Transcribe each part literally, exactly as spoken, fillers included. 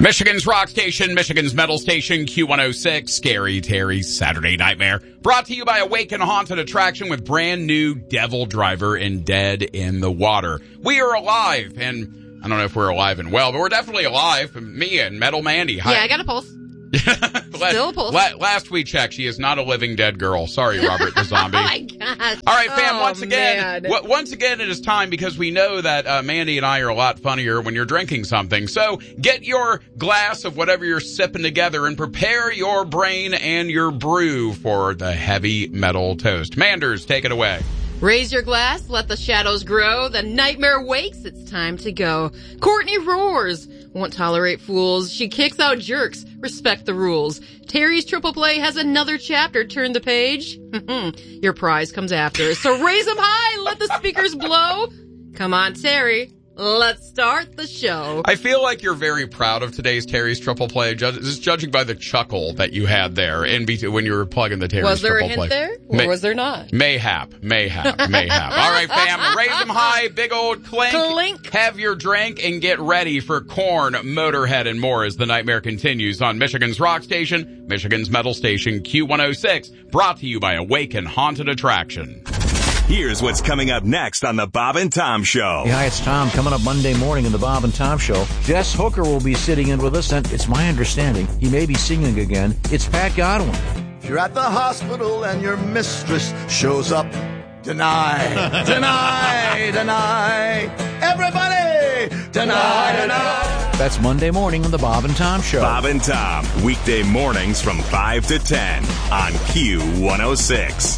Michigan's rock station, Michigan's metal station, Q one oh six, Scary Terry's Saturday Nightmare. Brought to you by Awaken Haunted Attraction with brand new Devil Driver and Dead in the Water. We are alive, and I don't know if we're alive and well, but we're definitely alive. Me and Metal Mandy. Hi. Yeah, I got a pulse. Still a pulse. La- last we checked, she is not a living dead girl. Sorry, Robert the Zombie. Oh, my gosh. All right, fam, oh, once again, w- once again, it is time because we know that uh, Mandy and I are a lot funnier when you're drinking something. So get your glass of whatever you're sipping together and prepare your brain and your brew for the heavy metal toast. Manders, take it away. Raise your glass, let the shadows grow, the nightmare wakes, it's time to go. Courtney roars, won't tolerate fools, she kicks out jerks, respect the rules. Terry's Triple Play has another chapter, turn the page. Your prize comes after, so raise them high, let the speakers blow. Come on, Terry. Let's start the show. I feel like you're very proud of today's Terry's Triple Play, ju- just judging by the chuckle that you had there in be- when you were plugging the Terry's Was there Triple a hint Play. there, or May- was there not? Mayhap, mayhap, mayhap. All right, fam, raise them high, big old clink. Clink. Have your drink and get ready for Korn, Motorhead, and more as the nightmare continues on Michigan's rock station, Michigan's metal station, Q one oh six, brought to you by Awaken Haunted Attraction. Here's what's coming up next on the Bob and Tom Show. Hey, hi, it's Tom. Coming up Monday morning in the Bob and Tom Show, Jess Hooker will be sitting in with us, and it's my understanding he may be singing again. It's Pat Godwin. If you're at the hospital and your mistress shows up, deny, deny, deny. Everybody, deny, deny. That's Monday morning on the Bob and Tom Show. Bob and Tom, weekday mornings from five to ten on Q one oh six.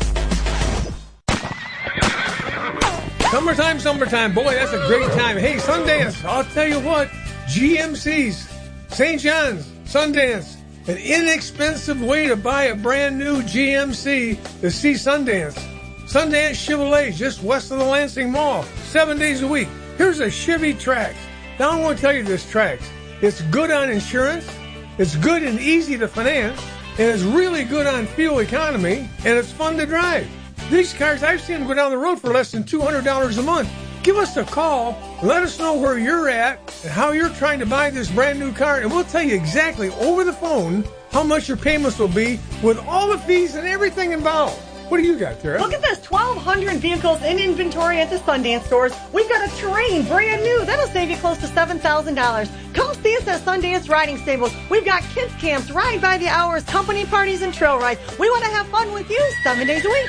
Summertime, summertime. Boy, that's a great time. Hey, Sundance, I'll tell you what. G M C's, Saint John's, Sundance. An inexpensive way to buy a brand new G M C to see Sundance. Sundance Chevrolet, just west of the Lansing Mall. Seven days a week. Here's a Chevy Trax. Now I want to tell you this Trax. It's good on insurance. It's good and easy to finance. And it's really good on fuel economy. And it's fun to drive. These cars, I've seen them go down the road for less than two hundred dollars a month. Give us a call. Let us know where you're at and how you're trying to buy this brand new car. And we'll tell you exactly over the phone how much your payments will be with all the fees and everything involved. What do you got, Tara? Look at this, twelve hundred vehicles in inventory at the Sundance stores. We've got a Terrain, brand new. That'll save you close to seven thousand dollars. Come see us at Sundance Riding Stables. We've got kids camps, ride by the hours, company parties, and trail rides. We want to have fun with you seven days a week.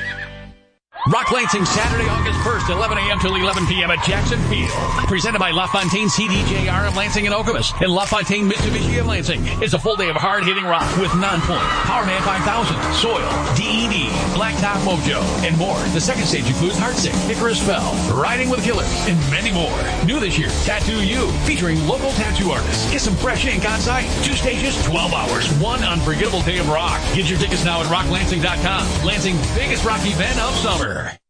Rock Lansing, Saturday, August first, eleven a.m. till eleven p.m. at Jackson Field. Presented by LaFontaine C D J R of Lansing and Okemos and LaFontaine Mitsubishi of Lansing. It's a full day of hard-hitting rock with Non-Point, Powerman five thousand, Soil, D E D, Blacktop Mojo, and more. The second stage includes Heartsick, Icarus Fell, Riding with Killers, and many more. New this year, Tattoo You, featuring local tattoo artists. Get some fresh ink on site. Two stages, twelve hours, one unforgettable day of rock. Get your tickets now at rock lansing dot com. Lansing's biggest rock event of summer.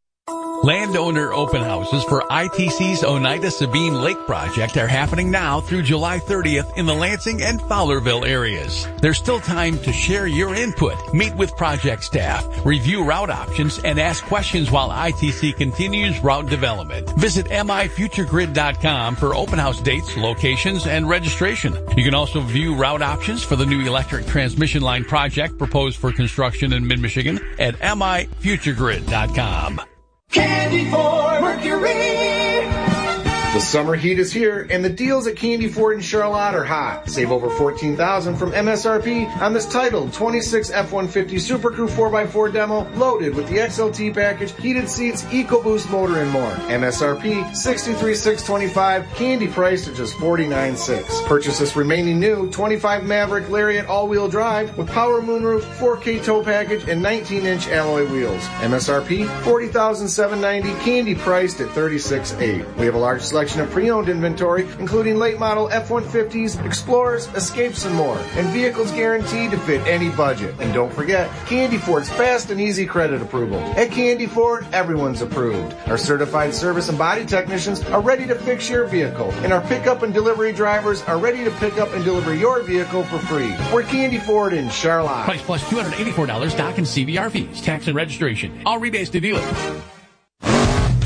Landowner open houses for I T C's Oneida Sabine Lake project are happening now through July thirtieth in the Lansing and Fowlerville areas. There's still time to share your input, meet with project staff, review route options, and ask questions while I T C continues route development. Visit M I future grid dot com for open house dates, locations, and registration. You can also view route options for the new electric transmission line project proposed for construction in mid-Michigan at M I future grid dot com. Candy for Mercury. The summer heat is here, and the deals at Candy Ford in Charlotte are hot. Save over fourteen thousand dollars from M S R P on this titled twenty-six F one fifty Super Crew four by four demo, loaded with the X L T package, heated seats, EcoBoost motor, and more. M S R P sixty-three thousand six hundred twenty-five dollars, Candy priced at just forty-nine thousand six hundred dollars. Purchase this remaining new twenty-five Maverick Lariat all-wheel drive with power moonroof, four K tow package, and nineteen inch alloy wheels. M S R P forty thousand seven hundred ninety dollars, Candy priced at thirty-six thousand eight hundred dollars. We have a large selection of pre-owned inventory, including late model F one fifties, Explorers, Escapes, and more. And vehicles guaranteed to fit any budget. And don't forget, Candy Ford's fast and easy credit approval. At Candy Ford, everyone's approved. Our certified service and body technicians are ready to fix your vehicle. And our pickup and delivery drivers are ready to pick up and deliver your vehicle for free. We're Candy Ford in Charlotte. Price plus two hundred eighty-four dollars, dock and C V R fees, tax and registration. All rebates to dealer.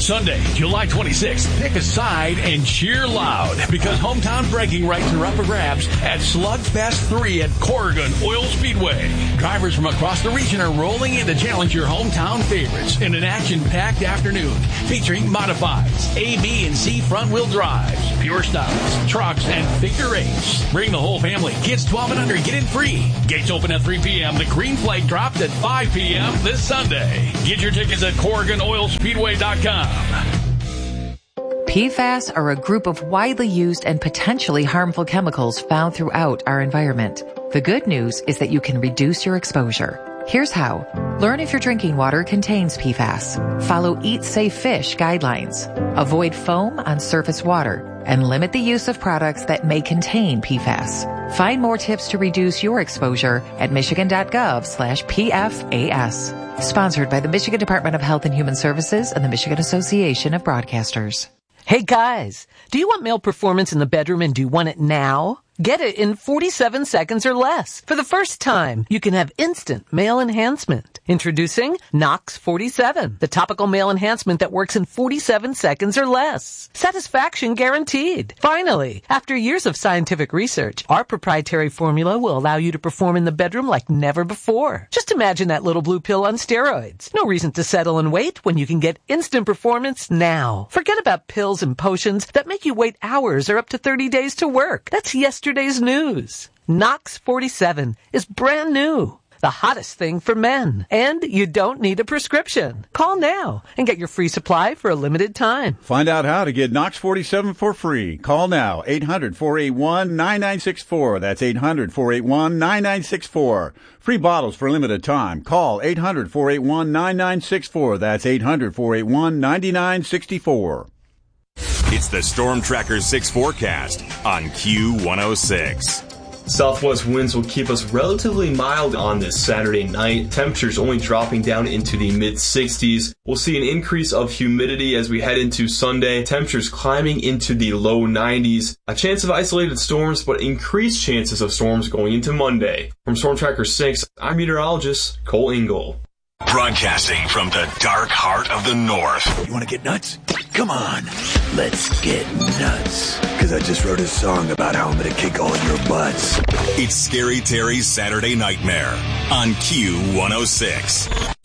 Sunday, July twenty-sixth, pick a side and cheer loud because hometown bragging rights are up for grabs at Slugfest three at Corrigan Oil Speedway. Drivers from across the region are rolling in to challenge your hometown favorites in an action-packed afternoon featuring modifieds, A, B, and C front-wheel drives, pure styles, trucks, and figure eights. Bring the whole family. Kids twelve and under get in free. Gates open at three p.m. The green flag drops at five p.m. this Sunday. Get your tickets at Corrigan Oil Speedway dot com. P FAS are a group of widely used and potentially harmful chemicals found throughout our environment. The good news is that you can reduce your exposure. Here's how. Learn if your drinking water contains P FAS. Follow Eat Safe Fish guidelines. Avoid foam on surface water and limit the use of products that may contain P FAS. Find more tips to reduce your exposure at michigan.gov slash PFAS. Sponsored by the Michigan Department of Health and Human Services and the Michigan Association of Broadcasters. Hey guys, do you want male performance in the bedroom and do you want it now? Get it in forty-seven seconds or less. For the first time, you can have instant male enhancement. Introducing Nox forty-seven, the topical male enhancement that works in forty-seven seconds or less. Satisfaction guaranteed. Finally, after years of scientific research, our proprietary formula will allow you to perform in the bedroom like never before. Just imagine that little blue pill on steroids. No reason to settle and wait when you can get instant performance now. Forget about pills and potions that make you wait hours or up to thirty days to work. That's yesterday's news. Nox forty-seven is brand new. The hottest thing for men. And you don't need a prescription. Call now and get your free supply for a limited time. Find out how to get Nox forty-seven for free. Call now. eight hundred, four eight one, nine nine six four. That's eight hundred, four eight one, nine nine six four. Free bottles for a limited time. Call eight hundred, four eight one, nine nine six four. That's eight hundred, four eight one, nine nine six four. It's the Storm Tracker six forecast on Q one oh six. Southwest winds will keep us relatively mild on this Saturday night. Temperatures only dropping down into the mid sixties. We'll see an increase of humidity as we head into Sunday. Temperatures climbing into the low nineties. A chance of isolated storms, but increased chances of storms going into Monday. From Storm Tracker six, I'm meteorologist Cole Ingle. Broadcasting from the dark heart of the North. You want to get nuts? Come on, let's get nuts. Because I just wrote a song about how I'm going to kick all your butts. It's Scary Terry's Saturday Nightmare on Q one oh six.